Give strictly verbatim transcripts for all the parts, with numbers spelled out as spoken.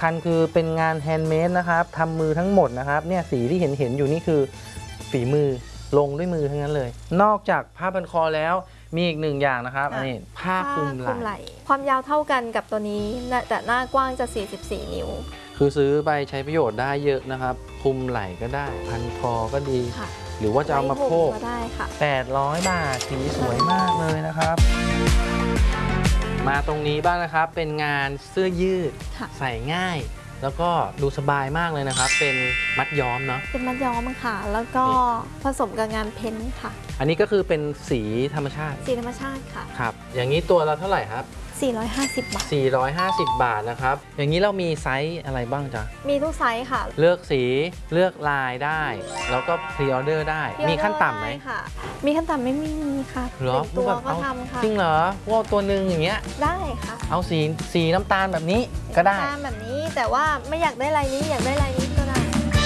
คัญคือเป็นงานแฮนด์เมดนะครับทำมือทั้งหมดนะครับเนี่ยสีที่เห็นเห็นอยู่นี่คือฝีมือลงด้วยมือทั้งนั้นเลยนอกจากผ้าพันคอแล้วมีอีกหนึ่งอย่างนะครับอันนี้ผ้าคลุมไหล่ความยาวเท่ากันกับตัวนี้แต่หน้ากว้างจะสี่สิบสี่นิ้วคือซื้อไปใช้ประโยชน์ได้เยอะนะครับคลุมไหล่ก็ได้พันคอก็ดีหรือว่าจะเอามาโพกก็ได้ค่ะแปดร้อยบาทสีสวยมากเลยนะครับมาตรงนี้บ้างนะครับเป็นงานเสื้อยืดใส่ง่ายแล้วก็ดูสบายมากเลยนะครับเป็นมัดย้อมเนาะเป็นมัดย้อมค่ะแล้วก็ผสมกับงานเพ้นท์ค่ะอันนี้ก็คือเป็นสีธรรมชาติสีธรรมชาติค่ะครับอย่างนี้ตัวละเท่าไหร่ครับสี่ร้อยห้าสิบบาทสี่ร้อยห้าสิบบาทนะครับอย่างนี้เรามีไซส์อะไรบ้างจ๊ะมีทุกไซส์ค่ะเลือกสีเลือกลายได้แล้วก็พรีออเดอร์ได้มีขั้นต่ำไหมค่ะมีขั้นต่ำไม่มีค่ะหรอตัวก็ทำค่ะจริงเหรอว่าตัวหนึ่งอย่างเงี้ยได้ค่ะเอาสีสีน้ำตาลแบบนี้ก็ได้น้ำตาลแบบนี้แต่ว่าไม่อยากได้ลายนี้อยากได้ลายนี้ก็ได้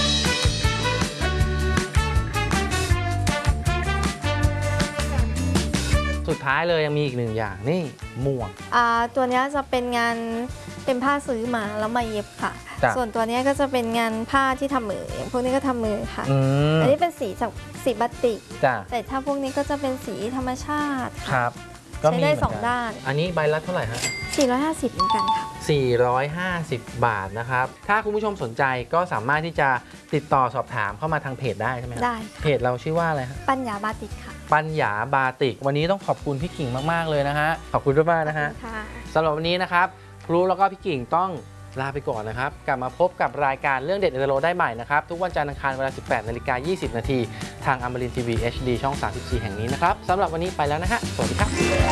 สุดท้ายเลยยังมีอีกหนึ่งอย่างนี่หมวกอ่าตัวนี้จะเป็นงานเป็นผ้าซื้อมาแล้วมาเย็บค่ะส่วนตัวนี้ก็จะเป็นงานผ้าที่ทำมือพวกนี้ก็ทำมือค่ะอันนี้เป็นสีจากสีบัติกแต่ถ้าพวกนี้ก็จะเป็นสีธรรมชาติครับใช้ได้สองด้านอันนี้ใบละเท่าไหร่ฮะสี่ร้อยห้าสิบเหมือนกันค่ะสี่ร้อยห้าสิบบาทนะครับถ้าคุณผู้ชมสนใจก็สามารถที่จะติดต่อสอบถามเข้ามาทางเพจได้ใช่ไหมได้เพจเราชื่อว่าอะไรฮะปัญญาบาติกค่ะปัญญาบาติกวันนี้ต้องขอบคุณพี่กิ่งมากๆเลยนะฮะขอบคุณมากๆนะฮะสำหรับวันนี้นะครับครูแล้วก็พี่กิ่งต้องลาไปก่อนนะครับกลับมาพบกับรายการเรื่องเด็ดในโลได้ใหม่นะครับทุกวันจันทร์อังคารเวลา สิบแปดนาฬิกายี่สิบนาทีทางอมรินทร์ทีวี เอช ดี ช่อง สามสิบสี่ แห่งนี้นะครับสำหรับวันนี้ไปแล้วนะฮะสวัสดีครับ